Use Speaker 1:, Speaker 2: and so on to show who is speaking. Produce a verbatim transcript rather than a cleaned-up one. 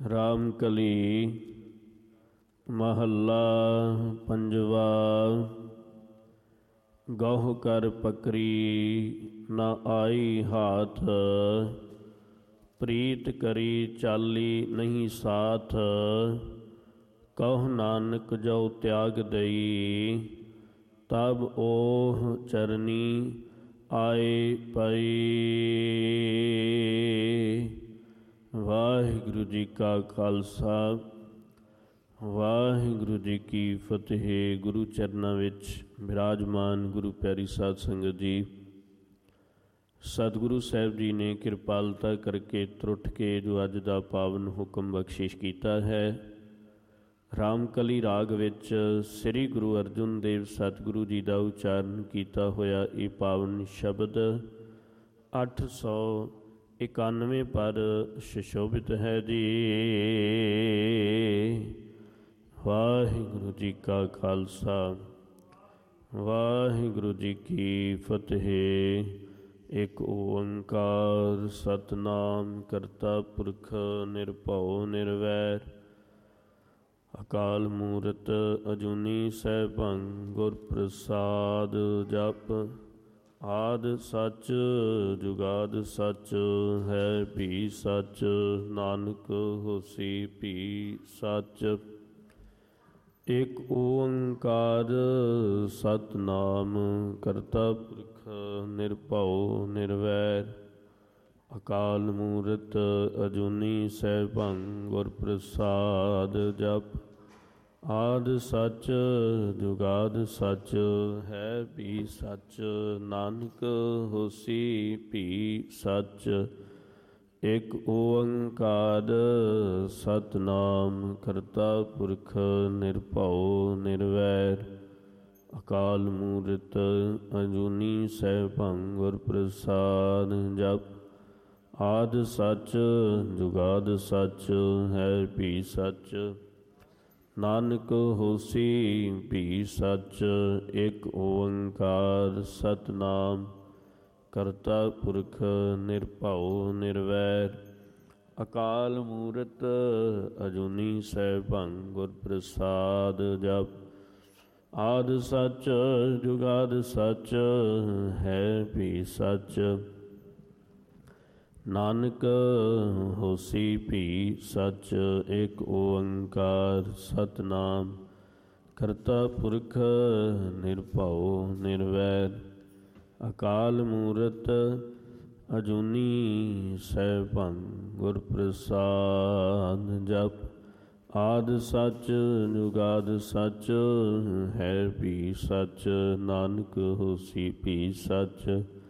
Speaker 1: ਰਾਮ ਕਲੀ ਮਹੱਲਾ ਪੰਜਵਾ। ਗਹੁ ਕਰ ਪਕਰੀ ਨਾ ਆਈ ਹਾਥ, ਪ੍ਰੀਤ ਕਰੀ ਚਾਲੀ ਨਹੀਂ ਸਾਥ। ਕਹੁ ਨਾਨਕ ਜੋ ਤਿਆਗ ਦਈ, ਤਬ ਓਹ ਚਰਨੀ ਆਏ ਪਈ। ਵਾਹਿਗੁਰੂ ਜੀ ਕਾ ਖਾਲਸਾ, ਵਾਹਿਗੁਰੂ ਜੀ ਕੀ ਫਤਿਹ। ਗੁਰੂ ਚਰਨਾਂ ਵਿੱਚ ਬਿਰਾਜਮਾਨ ਗੁਰੂ ਪਿਆਰੀ ਸਾਧ ਸੰਗਤ ਜੀ, ਸਤਿਗੁਰੂ ਸਾਹਿਬ ਜੀ ਨੇ ਕਿਰਪਾਲਤਾ ਕਰਕੇ ਤਰੁੱਠ ਕੇ ਜੋ ਅੱਜ ਦਾ ਪਾਵਨ ਹੁਕਮ ਬਖਸ਼ਿਸ਼ ਕੀਤਾ ਹੈ। ਰਾਮਕਲੀ ਰਾਗ ਵਿੱਚ ਸ੍ਰੀ ਗੁਰੂ ਅਰਜਨ ਦੇਵ ਸਤਿਗੁਰੂ ਜੀ ਦਾ ਉਚਾਰਨ ਕੀਤਾ ਹੋਇਆ ਇਹ ਪਾਵਨ ਸ਼ਬਦ ਅੱਠ ਸੌ ਇਕਾਨਵੇਂ ਪਰ ਸੁਸ਼ੋਭਿਤ ਹੈ ਜੀ। ਵਾਹਿਗੁਰੂ ਜੀ ਕਾ ਖਾਲਸਾ, ਵਾਹਿਗੁਰੂ ਜੀ ਕੀ ਫਤਿਹ। ਇੱਕ ਓੰਕਾਰ ਸਤਿਨਾਮ ਕਰਤਾ ਪੁਰਖ ਨਿਰਭਉ ਨਿਰਵੈਰ, ਅਕਾਲ ਮੂਰਤ ਅਜੂਨੀ ਸੈਭੰ ਗੁਰ ਪ੍ਰਸਾਦ। ਜਪ ਆਦ ਸੱਚ ਜੁਗਾਦ ਸੱਚ, ਹੈ ਵੀ ਸੱਚ ਨਾਨਕ ਹੋਸੀ ਵੀ ਸੱਚ। ਇੱਕ ਓੰਕਾਰ ਸਤਿਨਾਮ ਕਰਤਾ ਪੁਰਖ ਨਿਰਭਉ ਨਿਰਵੈਰ, ਅਕਾਲ ਮੂਰਤ ਅਜੂਨੀ ਸੈਭੰ ਗੁਰ ਪ੍ਰਸਾਦ। ਜਪ ਆਦ ਸੱਚ ਜੁਗਾਦ ਸੱਚ, ਹੈ ਵੀ ਸੱਚ ਨਾਨਕ ਹੋਸੀ ਵੀ ਸੱਚ। ਇੱਕ ਓੰਕਾਰ ਸਤਿਨਾਮ ਕਰਤਾ ਪੁਰਖ ਨਿਰਭਉ ਨਿਰਵੈਰ, ਅਕਾਲ ਮੂਰਤ ਅਜੂਨੀ ਸੈਭੰ ਗੁਰ ਪ੍ਰਸਾਦ। ਜਪ ਆਦ ਸੱਚ ਜੁਗਾਦ ਸੱਚ, ਹੈ ਵੀ ਸੱਚ ਨਾਨਕ ਹੋਸੀ ਵੀ ਸੱਚ। ਇੱਕ ਓੰਕਾਰ ਸਤਿਨਾਮ ਕਰਤਾ ਪੁਰਖ ਨਿਰਭਉ ਨਿਰਵੈਰ, ਅਕਾਲ ਮੂਰਤ ਅਜੂਨੀ ਸੈਭੰ ਗੁਰ ਪ੍ਰਸਾਦ। ਜਪ ਆਦ ਸੱਚ ਜੁਗਾਦ ਸੱਚ, ਹੈ ਵੀ ਸੱਚ ਨਾਨਕ ਹੋਸੀ ਵੀ ਸੱਚ। ਇੱਕ ਓੰਕਾਰ ਸਤਿਨਾਮ ਕਰਤਾ ਪੁਰਖ ਨਿਰਭਉ ਨਿਰਵੈਰ, ਅਕਾਲ ਮੂਰਤ ਅਜੂਨੀ ਸੈਭੰ ਗੁਰ ਪ੍ਰਸਾਦ। ਜਪ ਆਦ ਸੱਚ ਜੁਗਾਦ ਸੱਚ, ਹੈ ਵੀ ਸੱਚ ਨਾਨਕ ਹੋਸੀ ਵੀ ਸੱਚ।